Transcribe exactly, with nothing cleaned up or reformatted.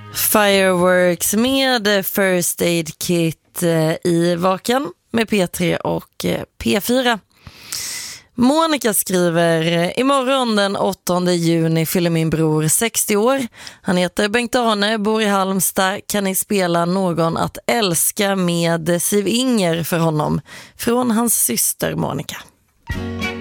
Fireworks med First Aid Kit i Vaken med P tre och P fyra. Monica skriver: imorgon den åttonde juni fyller min bror sextio år. Han heter Bengt-Arne, bor i Halmstad. Kan ni spela Någon att älska med Siv Inger för honom? Från hans syster Monica.